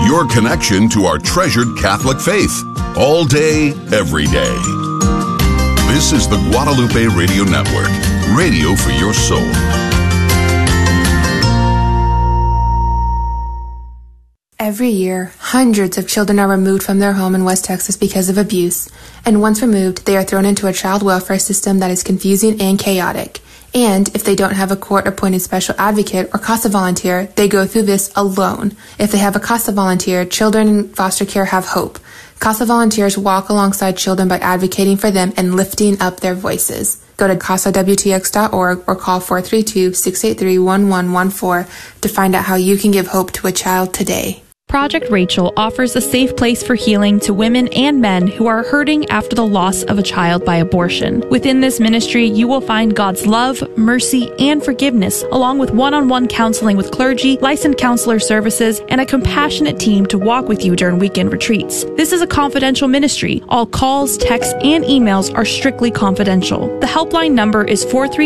your connection to our treasured Catholic faith. All day, every day. This is the Guadalupe Radio Network, radio for your soul. Every year, hundreds of children are removed from their home in West Texas because of abuse, and once removed, they are thrown into a child welfare system that is confusing and chaotic. And if they don't have a court-appointed special advocate or CASA volunteer, they go through this alone. If they have a CASA volunteer, children in foster care have hope. CASA volunteers walk alongside children by advocating for them and lifting up their voices. Go to CASAWTX.org or call 432-683-1114 to find out how you can give hope to a child today. Project Rachel offers a safe place for healing to women and men who are hurting after the loss of a child by abortion. Within this ministry, you will find God's love, mercy, and forgiveness, along with one-on-one counseling with clergy, licensed counselor services, and a compassionate team to walk with you during weekend retreats. This is a confidential ministry. All calls, texts, and emails are strictly confidential. The helpline number is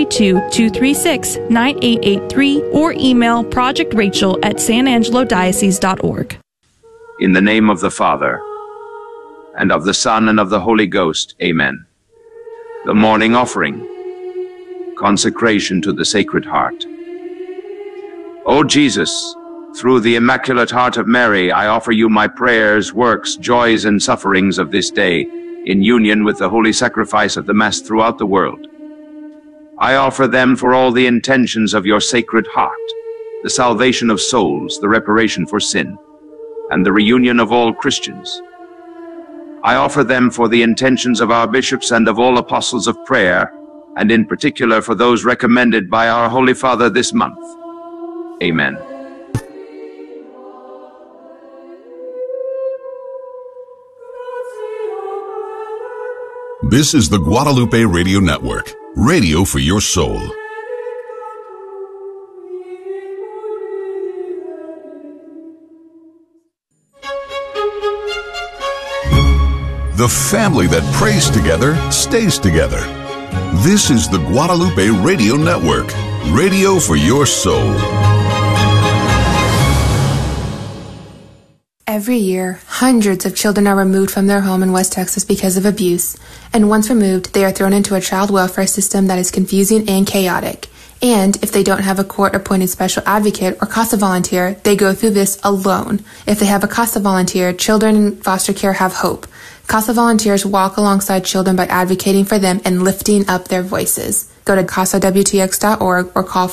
432-236-9883 or email projectrachel@sanangelodiocese.org. In the name of the Father, and of the Son, and of the Holy Ghost, amen. The morning offering, consecration to the Sacred Heart. O Jesus, through the Immaculate Heart of Mary, I offer you my prayers, works, joys, and sufferings of this day, in union with the holy sacrifice of the Mass throughout the world. I offer them for all the intentions of your Sacred Heart, the salvation of souls, the reparation for sin, and the reunion of all Christians. I offer them for the intentions of our bishops and of all apostles of prayer, and in particular for those recommended by our Holy Father this month. Amen. This is the Guadalupe Radio Network, radio for your soul. The family that prays together stays together. This is the Guadalupe Radio Network, radio for your soul. Every year, hundreds of children are removed from their home in West Texas because of abuse, and once removed, they are thrown into a child welfare system that is confusing and chaotic. And if they don't have a court-appointed special advocate or CASA volunteer, they go through this alone. If they have a CASA volunteer, children in foster care have hope. CASA volunteers walk alongside children by advocating for them and lifting up their voices. Go to CASAWTX.org or call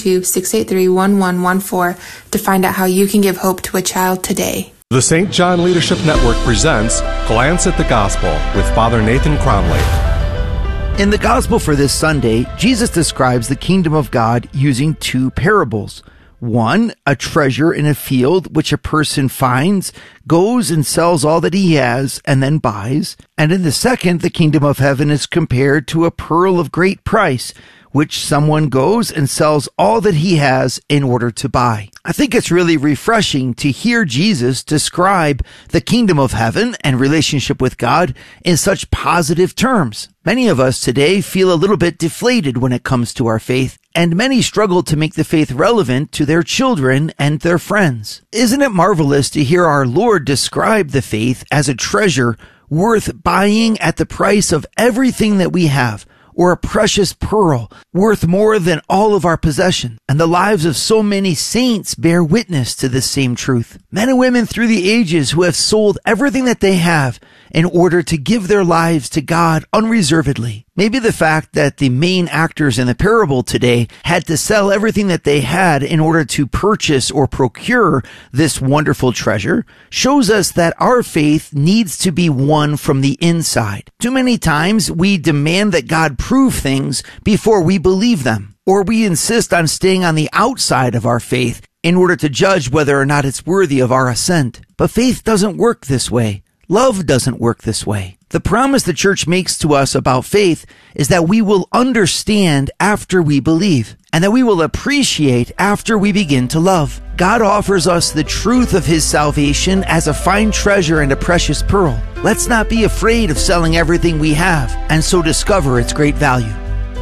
432-683-1114 to find out how you can give hope to a child today. The St. John Leadership Network presents Glance at the Gospel with Father Nathan Cromley. In the Gospel for this Sunday, Jesus describes the kingdom of God using two parables. One, a treasure in a field which a person finds, goes and sells all that he has, and then buys. And in the second, the kingdom of heaven is compared to a pearl of great price, which someone goes and sells all that he has in order to buy. I think it's really refreshing to hear Jesus describe the kingdom of heaven and relationship with God in such positive terms. Many of us today feel a little bit deflated when it comes to our faith, and many struggle to make the faith relevant to their children and their friends. Isn't it marvelous to hear our Lord describe the faith as a treasure worth buying at the price of everything that we have, or a precious pearl worth more than all of our possession? And the lives of so many saints bear witness to this same truth. Men and women through the ages who have sold everything that they have in order to give their lives to God unreservedly. Maybe the fact that the main actors in the parable today had to sell everything that they had in order to purchase or procure this wonderful treasure shows us that our faith needs to be won from the inside. Too many times we demand that God prove things before we believe them, or we insist on staying on the outside of our faith in order to judge whether or not it's worthy of our assent. But faith doesn't work this way. Love doesn't work this way. The promise the church makes to us about faith is that we will understand after we believe, and that we will appreciate after we begin to love. God offers us the truth of His salvation as a fine treasure and a precious pearl. Let's not be afraid of selling everything we have, and so discover its great value.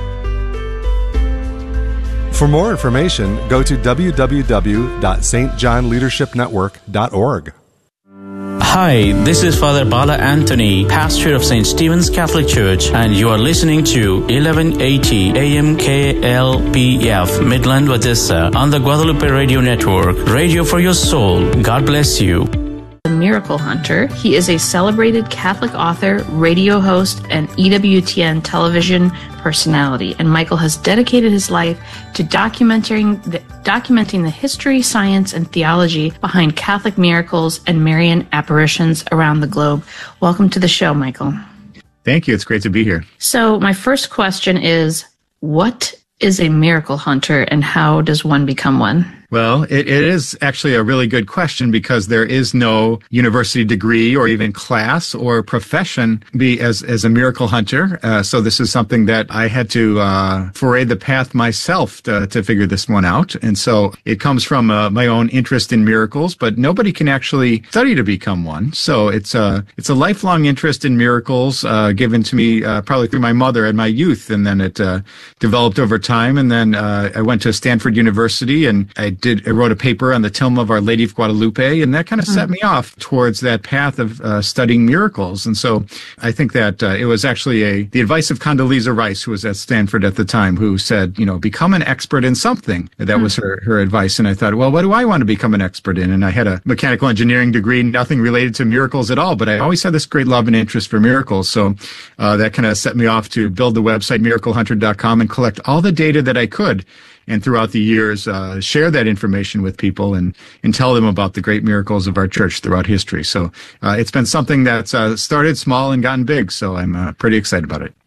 For more information, go to www.stjohnleadershipnetwork.org. Hi, this is Father Bala Anthony, pastor of St. Stephen's Catholic Church, and you are listening to 1180 AM KLPF, Midland, Odessa, on the Guadalupe Radio Network, radio for your soul. God bless you. The Miracle Hunter. He is a celebrated Catholic author, radio host, and EWTN television personality. And Michael has dedicated his life to documenting the history, science, and theology behind Catholic miracles and Marian apparitions around the globe. Welcome to the show, Michael. Thank you. It's great to be here. So my first question is, what is a miracle hunter and how does one become one? Well, it is actually a really good question because there is no university degree or even class or profession as a miracle hunter. So this is something that I had to foray the path myself to figure this one out. And so it comes from my own interest in miracles, but nobody can actually study to become one. So it's a lifelong interest in miracles given to me probably through my mother in my youth, and then it developed over time. And then I went to Stanford University and I wrote a paper on the Tomb of Our Lady of Guadalupe, and that kind of set me off towards that path of studying miracles. And so I think that it was actually the advice of Condoleezza Rice, who was at Stanford at the time, who said, become an expert in something. That was her advice. And I thought, well, what do I want to become an expert in? And I had a mechanical engineering degree, nothing related to miracles at all, but I always had this great love and interest for miracles. So that kind of set me off to build the website miraclehunter.com and collect all the data that I could. And throughout the years, share that information with people and tell them about the great miracles of our church throughout history. So it's been something that's started small and gotten big. So I'm pretty excited about it.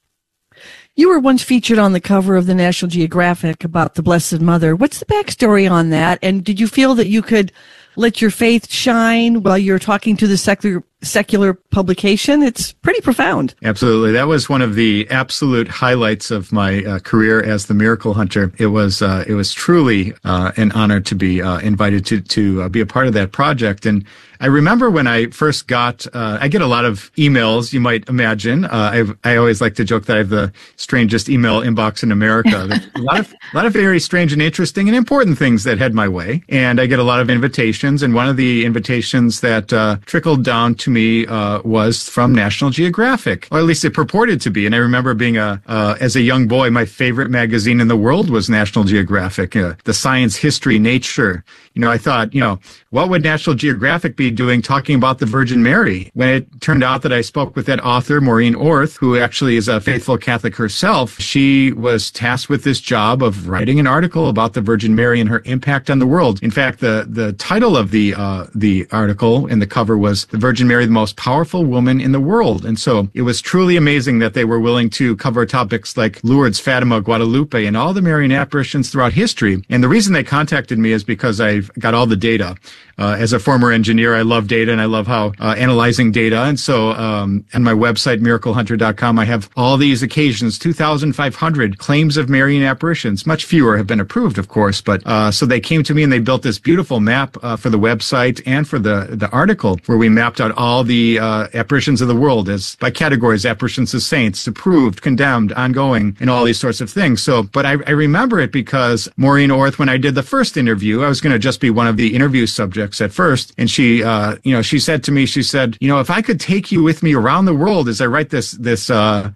You were once featured on the cover of the National Geographic about the Blessed Mother. What's the backstory on that? And did you feel that you could let your faith shine while you're talking to the secular publication? It's pretty profound. Absolutely. That was one of the absolute highlights of my career as the Miracle Hunter. It was truly an honor to be invited to be a part of that project. And I remember when I first I get a lot of emails, you might imagine. I always like to joke that I have the strangest email inbox in America. There's a lot of very strange and interesting and important things that head my way. And I get a lot of invitations. And one of the invitations that trickled down to me was from National Geographic, or at least it purported to be. And I remember being as a young boy, my favorite magazine in the world was National Geographic, the science, history, nature. I thought, what would National Geographic be doing talking about the Virgin Mary? When it turned out that I spoke with that author, Maureen Orth, who actually is a faithful Catholic herself, she was tasked with this job of writing an article about the Virgin Mary and her impact on the world. In fact, the title of the article in the cover was "The Virgin Mary, the Most Powerful Woman in the World." And so it was truly amazing that they were willing to cover topics like Lourdes, Fatima, Guadalupe, and all the Marian apparitions throughout history. And the reason they contacted me is because I've got all the data. As a former engineer, I love data and I love how analyzing data. And so on my website, miraclehunter.com, I have all these occasions, 2,500 claims of Marian apparitions. Much fewer have been approved, of course. But so they came to me and they built this beautiful map for the website and for the article where we mapped out all the apparitions of the world as by categories: apparitions of saints, approved, condemned, ongoing, and all these sorts of things. So, but I remember it because Maureen Orth, when I did the first interview, I was going to just be one of the interview subjects at first. And she said to me, if I could take you with me around the world as I write this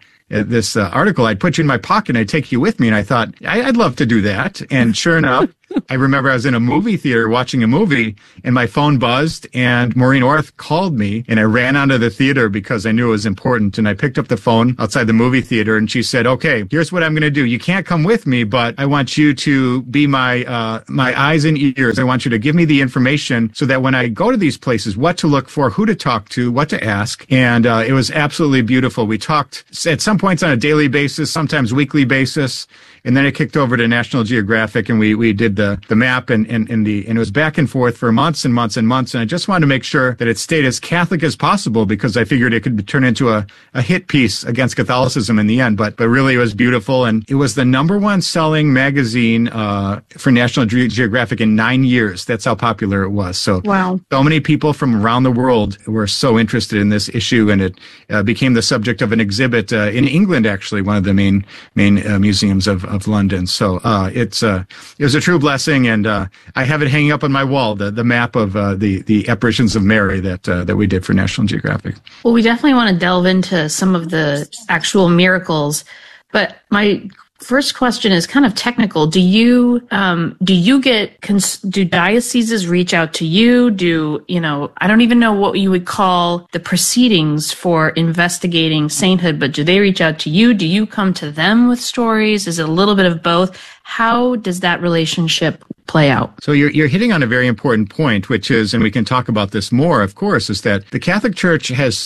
article, I'd put you in my pocket and I'd take you with me. And I thought, I'd love to do that. And sure enough, I remember I was in a movie theater watching a movie and my phone buzzed and Maureen Orth called me and I ran onto the theater because I knew it was important. And I picked up the phone outside the movie theater and she said, okay, here's what I'm going to do. You can't come with me, but I want you to be my eyes and ears. I want you to give me the information so that when I go to these places, what to look for, who to talk to, what to ask. And it was absolutely beautiful. We talked at some points on a daily basis, sometimes weekly basis. And then it kicked over to National Geographic and we did the map and it was back and forth for months and months and months. And I just wanted to make sure that it stayed as Catholic as possible because I figured it could turn into a hit piece against Catholicism in the end. But really it was beautiful. And it was the #1 selling magazine for National Geographic in 9 years. That's how popular it was. So, wow. So many people from around the world were so interested in this issue, and it became the subject of an exhibit in England, actually, one of the main museums of of London. So it was a true blessing, and I have it hanging up on my wall, the map of the apparitions of Mary that we did for National Geographic. Well, we definitely want to delve into some of the actual miracles, but my first question is kind of technical. Do dioceses reach out to you? I don't even know what you would call the proceedings for investigating sainthood, but do they reach out to you? Do you come to them with stories? Is it a little bit of both? How does that relationship play out? So you're hitting on a very important point, which is, and we can talk about this more, of course, is that the Catholic Church has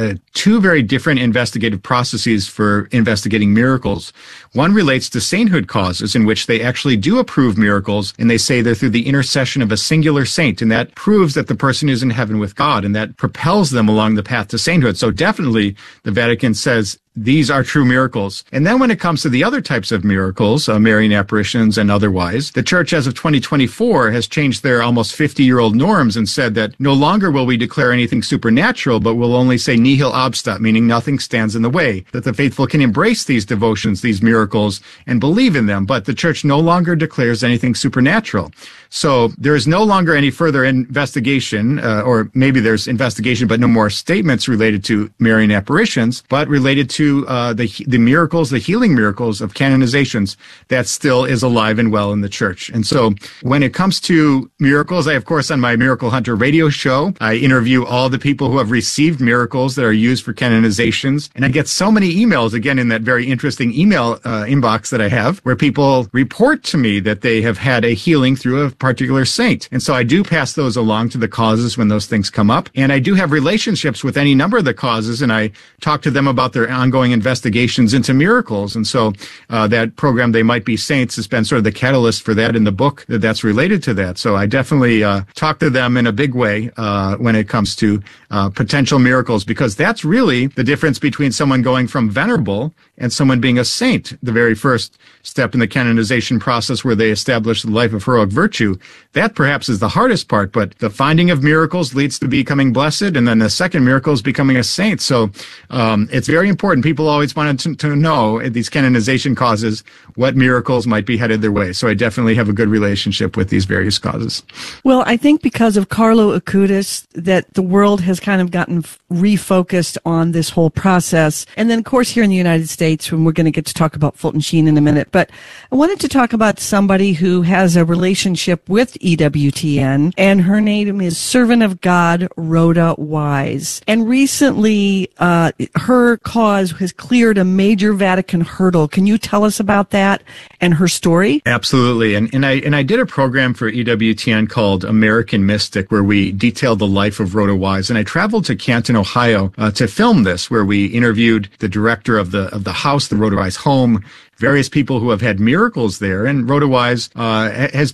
two very different investigative processes for investigating miracles. One relates to sainthood causes, in which they actually do approve miracles, and they say they're through the intercession of a singular saint, and that proves that the person is in heaven with God, and that propels them along the path to sainthood. So definitely the Vatican says these are true miracles. And then when it comes to the other types of miracles, Marian apparitions and otherwise, the Church as of 2024 has changed their almost 50-year-old norms and said that no longer will we declare anything supernatural, but we'll only say nihil obstat, meaning nothing stands in the way, that the faithful can embrace these devotions, these miracles, and believe in them. But the Church no longer declares anything supernatural. So there is no longer any further investigation, or maybe there's investigation, but no more statements related to Marian apparitions, but related to the miracles, the healing miracles of canonizations. That still is alive and well in the Church. And so when it comes to miracles, I, of course, on my Miracle Hunter radio show, I interview all the people who have received miracles that are used for canonizations. And I get so many emails, again, in that very interesting email inbox that I have, where people report to me that they have had a healing through a particular saint. And so I do pass those along to the causes when those things come up. And I do have relationships with any number of the causes, and I talk to them about their ongoing investigations into miracles. And so that program, They Might Be Saints, has been sort of the catalyst for that in the book that's related to that. So I definitely talk to them in a big way when it comes to potential miracles, because that's really the difference between someone going from venerable and someone being a saint. The very first step in the canonization process, where they establish the life of heroic virtue, that perhaps is the hardest part, but the finding of miracles leads to becoming blessed, and then the second miracle is becoming a saint. So it's very important. People always wanted to know at these canonization causes what miracles might be headed their way. So I definitely have a good relationship with these various causes. Well, I think because of Carlo Acutis that the world has kind of gotten refocused on this whole process. And then, of course, here in the United States, when we're going to get to talk about Fulton Sheen in a minute. But I wanted to talk about somebody who has a relationship with EWTN, and her name is Servant of God, Rhoda Wise. And recently, her cause has cleared a major Vatican hurdle. Can you tell us about that and her story? Absolutely. And I did a program for EWTN called American Mystic, where we detailed the life of Rhoda Wise. And I traveled to Canton, Ohio, to film this, where we interviewed the director of the house, the Rhoda Wise home, various people who have had miracles there. And Rhoda Wise has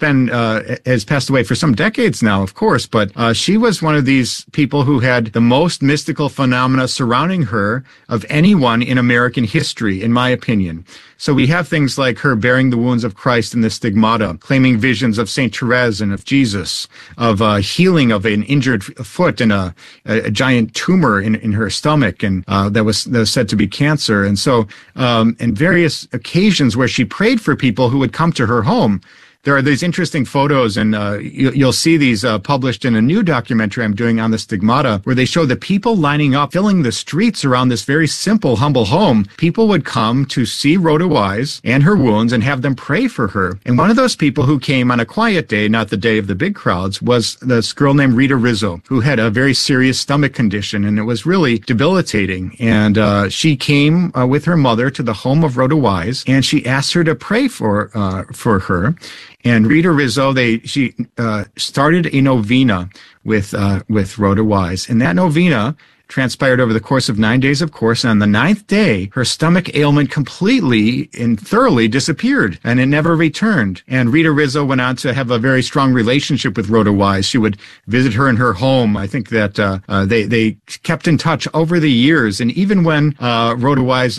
passed away for some decades now, of course, but she was one of these people who had the most mystical phenomena surrounding her of anyone in American history, in my opinion. So we have things like her bearing the wounds of Christ in the stigmata, claiming visions of St. Therese and of Jesus, of healing of an injured foot and a giant tumor in her stomach, and that was said to be cancer. And so, and various occasions where she prayed for people who would come to her home. There are these interesting photos, and you'll see these published in a new documentary I'm doing on the stigmata, where they show the people lining up, filling the streets around this very simple, humble home. People would come to see Rhoda Wise and her wounds and have them pray for her. And one of those people who came on a quiet day, not the day of the big crowds, was this girl named Rita Rizzo, who had a very serious stomach condition, and it was really debilitating. And she came with her mother to the home of Rhoda Wise, and she asked her to pray for her. And Rita Rizzo, she started a novena with Rhoda Wise, and that novena transpired over the course of 9 days, of course. And on the 9th day, her stomach ailment completely and thoroughly disappeared, and it never returned. And Rita Rizzo went on to have a very strong relationship with Rhoda Wise. She would visit her in her home. I think that they kept in touch over the years, and even when Rhoda Wise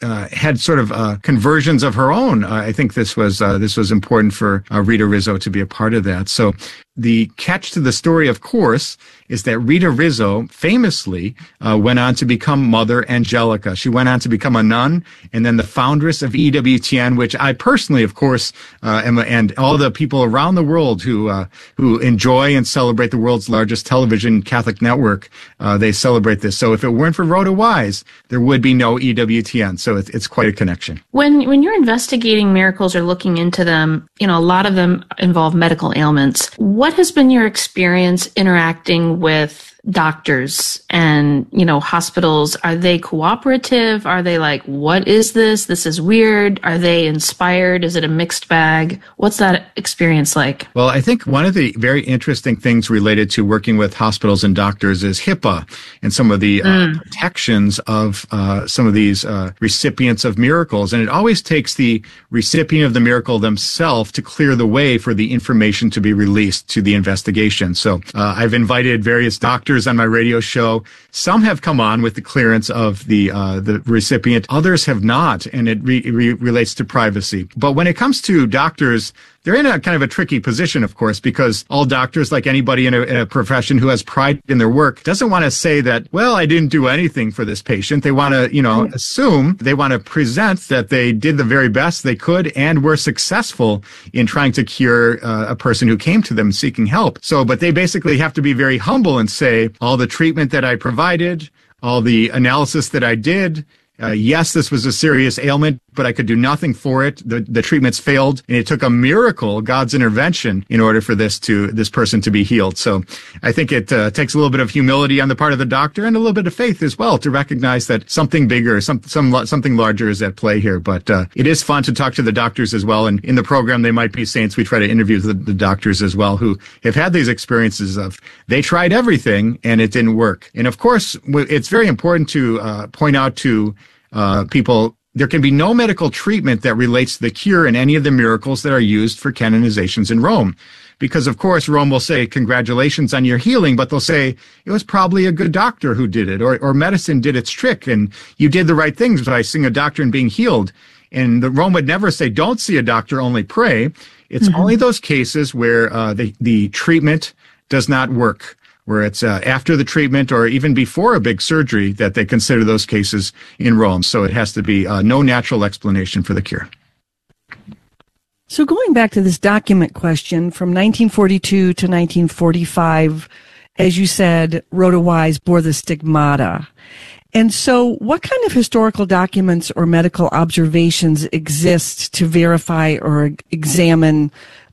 had sort of conversions of her own. I think this was important for Rita Rizzo to be a part of that. So the catch to the story, of course, is that Rita Rizzo famously went on to become Mother Angelica. She went on to become a nun and then the foundress of EWTN, which I personally, of course, and all the people around the world who enjoy and celebrate the world's largest television Catholic network, they celebrate this. So if it weren't for Rhoda Wise, there would be no EWTN. So it's quite a connection. When you're investigating miracles or looking into them, a lot of them involve medical ailments. What has been your experience interacting with doctors and, hospitals? Are they cooperative? Are they like, what is this? This is weird. Are they inspired? Is it a mixed bag? What's that experience like? Well, I think one of the very interesting things related to working with hospitals and doctors is HIPAA and some of the protections of some of these recipients of miracles. And it always takes the recipient of the miracle themselves to clear the way for the information to be released to the investigation. So I've invited various doctors on my radio show. Some have come on with the clearance of the recipient. Others have not, and it relates to privacy. But when it comes to doctors, they're in a kind of a tricky position, of course, because all doctors, like anybody in a profession who has pride in their work, doesn't want to say that, well, I didn't do anything for this patient. They want to, assume, they want to present that they did the very best they could and were successful in trying to cure a person who came to them seeking help. But they basically have to be very humble and say, all the treatment that I provided, all the analysis that I did, yes, this was a serious ailment, but I could do nothing for it. The treatments failed, and it took a miracle, God's intervention, in order for this person to be healed. So I think it takes a little bit of humility on the part of the doctor and a little bit of faith as well to recognize that something bigger, something larger is at play here. But it is fun to talk to the doctors as well. And in the program, They Might Be Saints, we try to interview the doctors as well who have had these experiences of they tried everything and it didn't work. And of course, it's very important to point out to people, there can be no medical treatment that relates to the cure in any of the miracles that are used for canonizations in Rome. Because, of course, Rome will say, congratulations on your healing, but they'll say, it was probably a good doctor who did it, or medicine did its trick, and you did the right things by seeing a doctor and being healed. And Rome would never say, don't see a doctor, only pray. It's only those cases where the treatment does not work, where it's after the treatment or even before a big surgery that they consider those cases in Rome. So it has to be no natural explanation for the cure. So going back to this document question from 1942 to 1945, as you said, Rhoda Wise bore the stigmata. And so what kind of historical documents or medical observations exist to verify or examine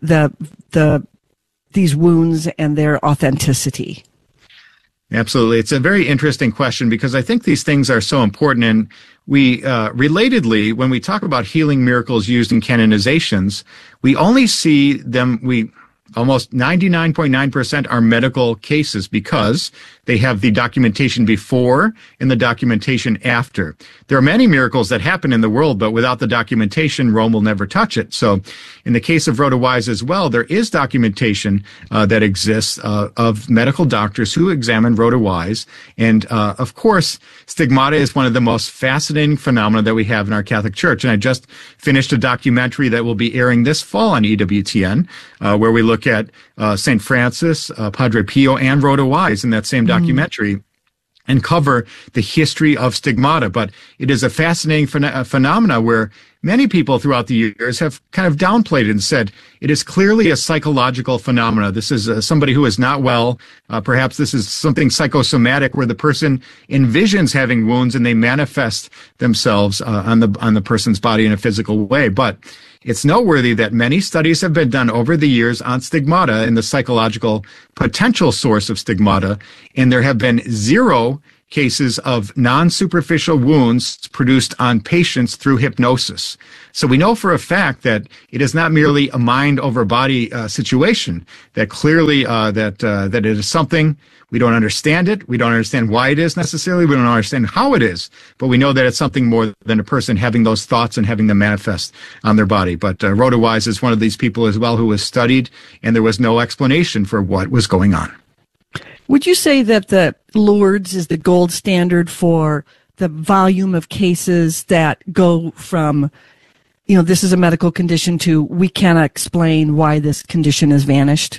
these wounds and their authenticity? Absolutely. It's a very interesting question because I think these things are so important. And we, relatedly, when we talk about healing miracles used in canonizations, we only see them, almost 99.9% are medical cases because they have the documentation before and the documentation after. There are many miracles that happen in the world, but without the documentation, Rome will never touch it. So in the case of Rhoda Wise as well, there is documentation that exists of medical doctors who examined Rhoda Wise. And of course, stigmata is one of the most fascinating phenomena that we have in our Catholic Church. And I just finished a documentary that will be airing this fall on EWTN, where we look at St. Francis, Padre Pio, and Rhoda Wise in that same documentary and cover the history of stigmata. But it is a fascinating phenomena where many people throughout the years have kind of downplayed it and said it is clearly a psychological phenomena. This is somebody who is not well. Perhaps this is something psychosomatic where the person envisions having wounds and they manifest themselves on the person's body in a physical way. But it's noteworthy that many studies have been done over the years on stigmata and the psychological potential source of stigmata, and there have been 0 cases of non-superficial wounds produced on patients through hypnosis. So we know for a fact that it is not merely a mind over body situation, that clearly that it is something. We don't understand it. We don't understand why it is necessarily. We don't understand how it is, but we know that it's something more than a person having those thoughts and having them manifest on their body. But Rhoda Wise is one of these people as well who was studied, and there was no explanation for what was going on. Would you say that the Lourdes is the gold standard for the volume of cases that go from, this is a medical condition to we cannot explain why this condition has vanished?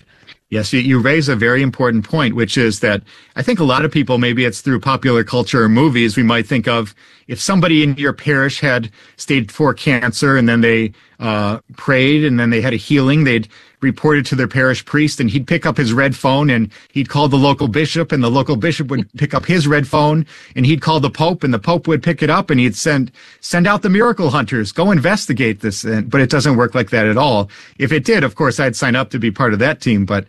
Yes, you raise a very important point, which is that I think a lot of people, maybe it's through popular culture or movies, we might think of if somebody in your parish had stage 4 cancer and then they prayed and then they had a healing, they'd report it to their parish priest and he'd pick up his red phone and he'd call the local bishop and the local bishop would pick up his red phone and he'd call the Pope and the Pope would pick it up and he'd send out the miracle hunters, go investigate this. But it doesn't work like that at all. If it did, of course, I'd sign up to be part of that team. But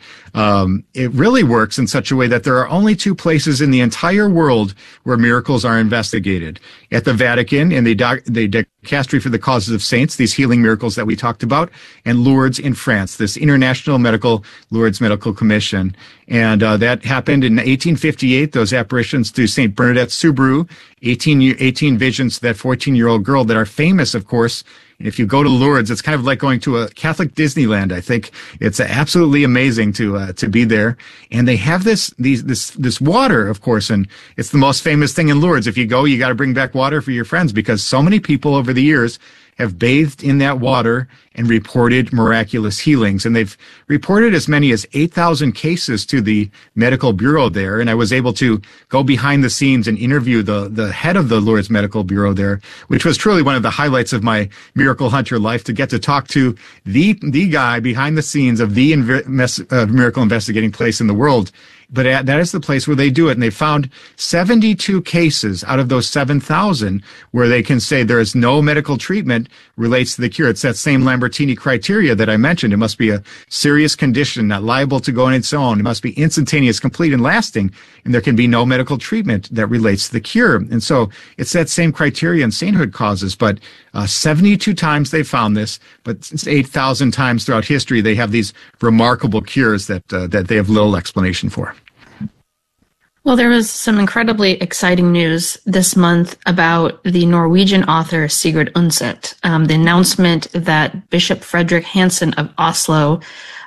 it really works in such a way that there are only 2 places in the entire world where miracles are investigated. At the Vatican, in the Dicastery for the Causes of Saints, these healing miracles that we talked about, and Lourdes in France, this International Lourdes Medical Commission. And that happened in 1858, those apparitions to St. Bernadette Soubirous, 18 visions to that 14-year-old girl that are famous, of course. And if you go to Lourdes, it's kind of like going to a Catholic Disneyland. I think it's absolutely amazing to be there. And they have this water, of course, and it's the most famous thing in Lourdes. If you go, you got to bring back water for your friends because so many people over the years have bathed in that water and reported miraculous healings. And they've reported as many as 8,000 cases to the medical bureau there. And I was able to go behind the scenes and interview the head of the Lourdes Medical Bureau there, which was truly one of the highlights of my Miracle Hunter life, to get to talk to the guy behind the scenes of the miracle investigating place in the world. But that is the place where they do it. And they found 72 cases out of those 7,000 where they can say there is no medical treatment relates to the cure. It's that same Lambertini criteria that I mentioned. It must be a serious condition, not liable to go on its own. It must be instantaneous, complete, and lasting. And there can be no medical treatment that relates to the cure. And so it's that same criteria in sainthood causes. But 72 times they found this, but 8,000 times throughout history, they have these remarkable cures that they have little explanation for. Well, there was some incredibly exciting news this month about the Norwegian author Sigrid Undset. The announcement that Bishop Frederick Hansen of Oslo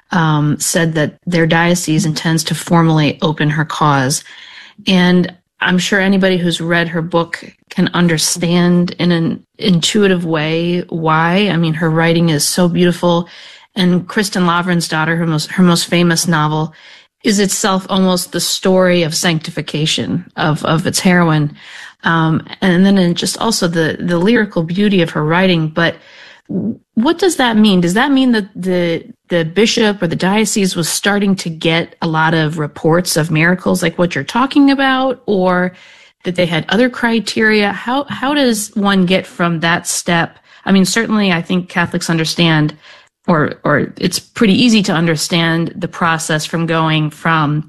said that their diocese intends to formally open her cause. And I'm sure anybody who's read her book can understand in an intuitive way why. I mean, her writing is so beautiful. And Kristin Lavransdatter, her most famous novel, is itself almost the story of sanctification of its heroine. And then just also the lyrical beauty of her writing. But what does that mean? Does that mean that the bishop or the diocese was starting to get a lot of reports of miracles like what you're talking about, or that they had other criteria? How does one get from that step? I mean, certainly I think Catholics understand, or it's pretty easy to understand the process from going from,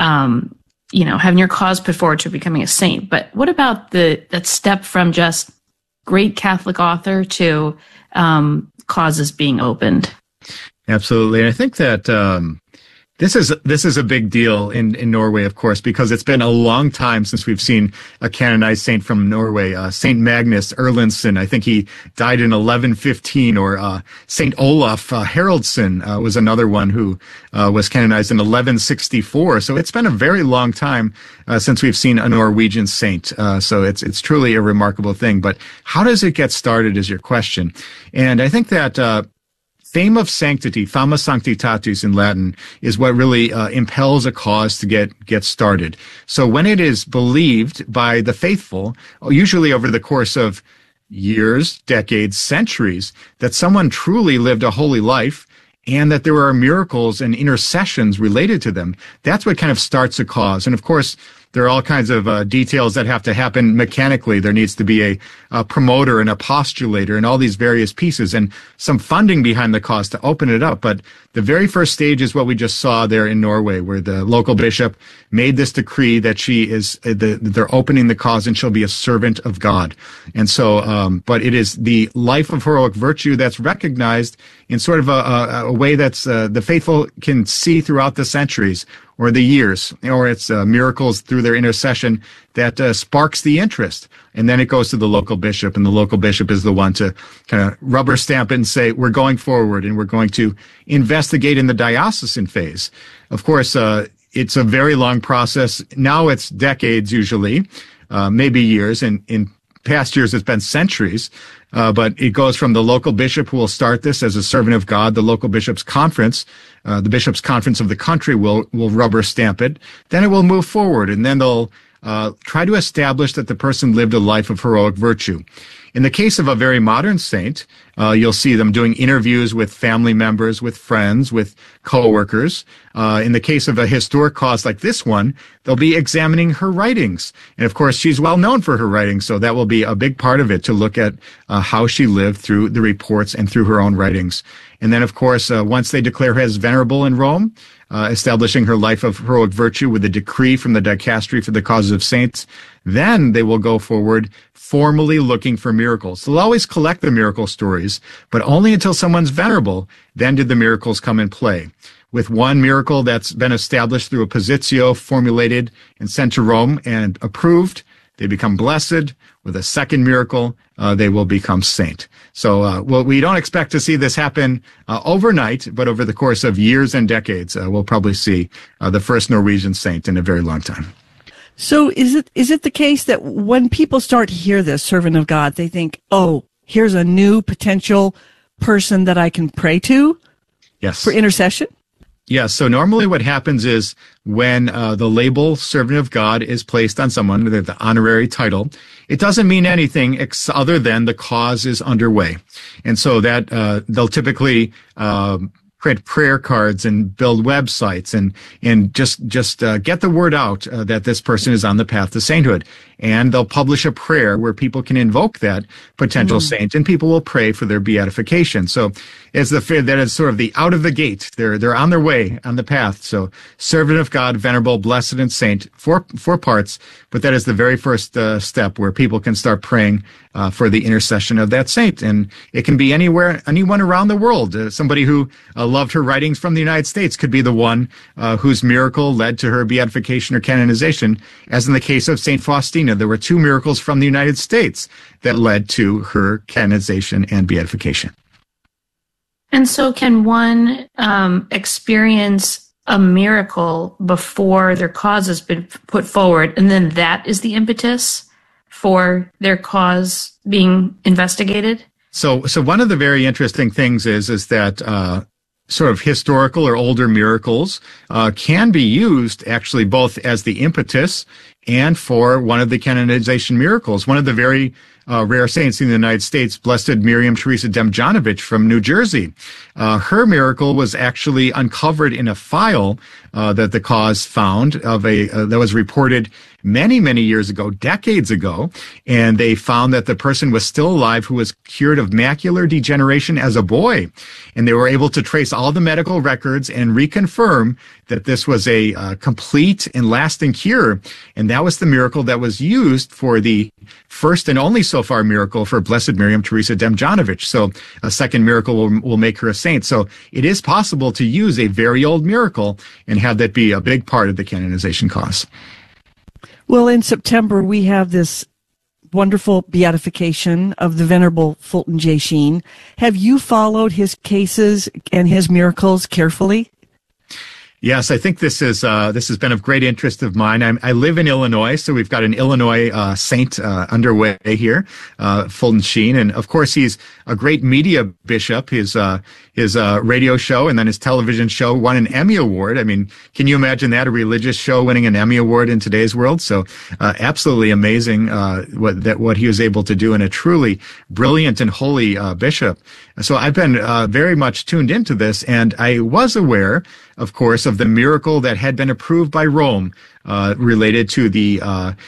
having your cause put forward to becoming a saint. But what about that step from just great Catholic author to causes being opened? Absolutely. And I think that this is a big deal in Norway, of course, because it's been a long time since we've seen a canonized saint from Norway. Saint Magnus Erlandsson, I think he died in 1115, or Saint Olaf Haraldsson was another one who was canonized in 1164. So it's been a very long time since we've seen a Norwegian saint. So it's truly a remarkable thing. But how does it get started is your question. And I think that fame of sanctity, fama sanctitatis in Latin, is what really impels a cause to get started. So when it is believed by the faithful, usually over the course of years, decades, centuries, that someone truly lived a holy life and that there are miracles and intercessions related to them, that's what kind of starts a cause. And of course, there are all kinds of details that have to happen mechanically. There needs to be a promoter and a postulator and all these various pieces and some funding behind the cause to open it up. But the very first stage is what we just saw there in Norway, where the local bishop made this decree that they're opening the cause and she'll be a servant of God. And so, but it is the life of heroic virtue that's recognized in sort of a way that's the faithful can see throughout the centuries or the years, or it's miracles through their intercession that sparks the interest. And then it goes to the local bishop, and the local bishop is the one to kind of rubber stamp it and say, we're going forward and we're going to investigate in the diocesan phase. Of course, it's a very long process. Now it's decades usually, maybe years. And in past years, it's been centuries. But it goes from the local bishop who will start this as a servant of God, the local bishops' conference, the bishops' conference of the country will rubber stamp it. Then it will move forward, and then they'll try to establish that the person lived a life of heroic virtue. In the case of a very modern saint, you'll see them doing interviews with family members, with friends, with coworkers. In the case of a historic cause like this one, they'll be examining her writings. And of course, she's well known for her writings, so that will be a big part of it, to look at how she lived through the reports and through her own writings. And then, of course, once they declare her as venerable in Rome, establishing her life of heroic virtue with a decree from the dicastery for the causes of saints, then they will go forward formally looking for miracles. They'll always collect the miracle stories, but only until someone's venerable, then did the miracles come in play. With one miracle that's been established through a positio formulated and sent to Rome and approved, they become blessed. With a second miracle, they will become saint. So we don't expect to see this happen overnight, but over the course of years and decades, we'll probably see the first Norwegian saint in a very long time. So is it the case that when people start to hear this servant of God, they think, oh, here's a new potential person that I can pray to? Yes. For intercession? Yes. So normally what happens is when the label servant of God is placed on someone, the honorary title, it doesn't mean anything other than the cause is underway. And so that they'll typically print prayer cards and build websites and just get the word out that this person is on the path to sainthood. And they'll publish a prayer where people can invoke that potential saint, and people will pray for their beatification. So it's that is sort of the out of the gate. They're on their way on the path. So servant of God, venerable, blessed, and saint, four parts. But that is the very first step where people can start praying for the intercession of that saint. And it can be anyone around the world. Somebody who loved her writings from the United States could be the one whose miracle led to her beatification or canonization, as in the case of Saint Faustina. There were two miracles from the United States that led to her canonization and beatification. And so can one experience a miracle before their cause has been put forward, and then that is the impetus for their cause being investigated? So one of the very interesting things is that sort of historical or older miracles can be used actually both as the impetus and for one of the canonization miracles. One of the very rare saints in the United States, Blessed Miriam Teresa Demjanovic from New Jersey. Her miracle was actually uncovered in a file that the cause found of that was reported many, many years ago, decades ago, and they found that the person was still alive who was cured of macular degeneration as a boy. And they were able to trace all the medical records and reconfirm that this was a complete and lasting cure. And that was the miracle that was used for the first and only so far miracle for Blessed Miriam Teresa Demjanovic. So a second miracle will make her a saint. So it is possible to use a very old miracle and have that be a big part of the canonization cause. Well, in September, we have this wonderful beatification of the Venerable Fulton J. Sheen. Have you followed his cases and his miracles carefully? Yes, I think this has been of great interest of mine. I live in Illinois, so we've got an Illinois saint underway here, Fulton Sheen, and of course he's a great media bishop. His radio show and then his television show won an Emmy Award. I mean, can you imagine that, a religious show winning an Emmy Award in today's world? So absolutely amazing what he was able to do, and a truly brilliant and holy bishop. So I've been very much tuned into this, and I was aware, of course, of the miracle that had been approved by Rome related to the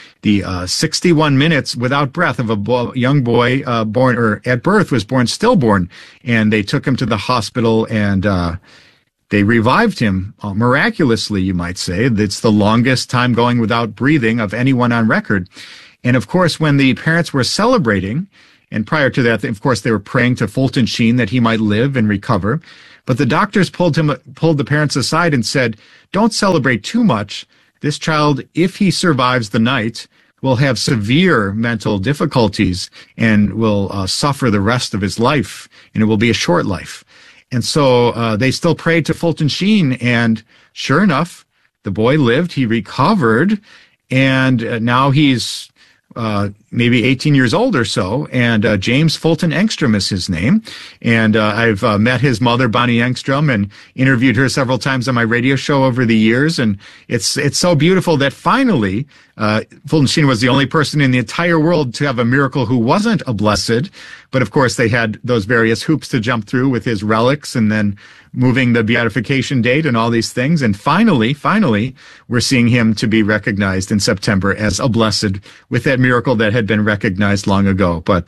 61 minutes without breath of a young boy born, or at birth was born stillborn, and they took him to the hospital and they revived him miraculously, you might say. It's the longest time going without breathing of anyone on record. And of course, when the parents were celebrating, and prior to that, of course, they were praying to Fulton Sheen that he might live and recover. But the doctors pulled the parents aside and said, "Don't celebrate too much. This child, if he survives the night, will have severe mental difficulties and will suffer the rest of his life, and it will be a short life." And so they still prayed to Fulton Sheen, and sure enough, the boy lived, he recovered, and now he's maybe 18 years old or so, and James Fulton Engstrom is his name. And I've met his mother, Bonnie Engstrom, and interviewed her several times on my radio show over the years. And it's so beautiful that finally, Fulton Sheen was the only person in the entire world to have a miracle who wasn't a blessed. But of course, they had those various hoops to jump through with his relics and then moving the beatification date and all these things. And finally, we're seeing him to be recognized in September as a blessed with that miracle that had been recognized long ago. But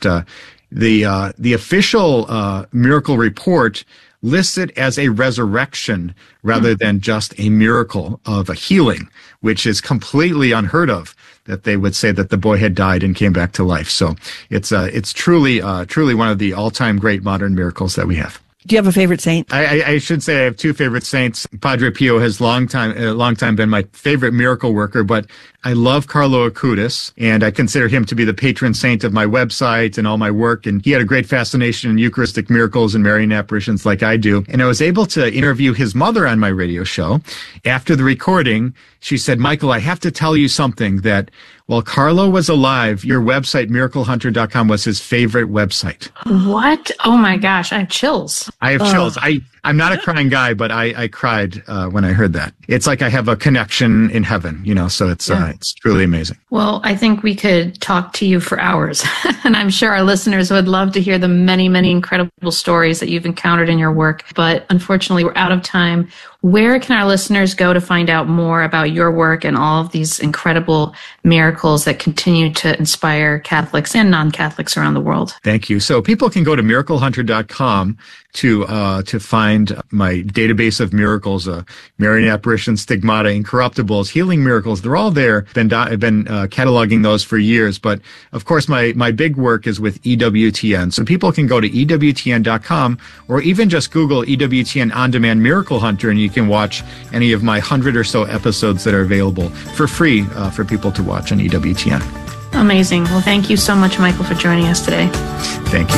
the official miracle report lists it as a resurrection rather than just a miracle of a healing, which is completely unheard of, that they would say that the boy had died and came back to life. So it's truly one of the all-time great modern miracles that we have. Do you have a favorite saint? I should say I have two favorite saints. Padre Pio has long time been my favorite miracle worker, but I love Carlo Acutis, and I consider him to be the patron saint of my website and all my work. And he had a great fascination in Eucharistic miracles and Marian apparitions like I do. And I was able to interview his mother on my radio show. After the recording, she said, "Michael, I have to tell you something, that while Carlo was alive, your website, miraclehunter.com, was his favorite website." What? Oh my gosh, I have chills. I have chills. I'm not a crying guy, but I cried when I heard that. It's like I have a connection in heaven, so it's truly amazing. Well, I think we could talk to you for hours, and I'm sure our listeners would love to hear the many, many incredible stories that you've encountered in your work. But unfortunately, we're out of time. Where can our listeners go to find out more about your work and all of these incredible miracles that continue to inspire Catholics and non-Catholics around the world? Thank you. So people can go to miraclehunter.com to find my database of miracles, Marian apparitions, stigmata, incorruptibles, healing miracles. They're all there. I've been cataloging those for years. But of course, my big work is with EWTN. So people can go to EWTN.com or even just Google EWTN On Demand Miracle Hunter, and you can watch any of my 100 or so episodes that are available for free for people to watch on EWTN. Amazing. Well, thank you so much, Michael, for joining us today. Thank you.